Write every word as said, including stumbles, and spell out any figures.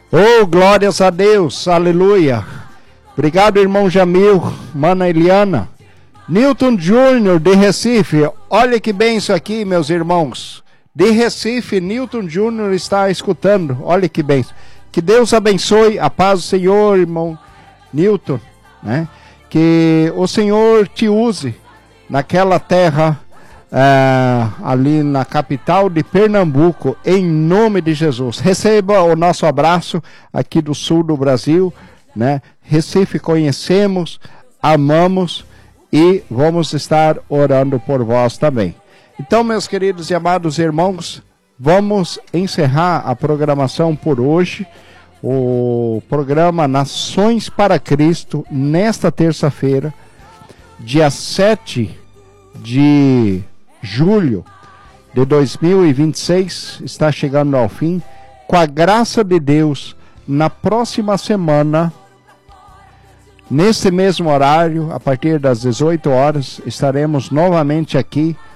Oh, glórias a Deus, aleluia. Obrigado, irmão Jamil, mana Eliana. Newton Júnior de Recife, olha que bem isso aqui, meus irmãos. De Recife, Newton Júnior está escutando, olha que bem. Que Deus abençoe, a paz do Senhor, irmão Newton, né? Que o Senhor te use naquela terra, é, ali na capital de Pernambuco, em nome de Jesus. Receba o nosso abraço aqui do sul do Brasil, né? Recife conhecemos, amamos e vamos estar orando por vós também. Então, meus queridos e amados irmãos, vamos encerrar a programação por hoje. O programa Nações para Cristo, nesta terça-feira, dia sete de julho de dois mil e vinte e seis, está chegando ao fim. Com a graça de Deus, na próxima semana, nesse mesmo horário, a partir das dezoito horas, estaremos novamente aqui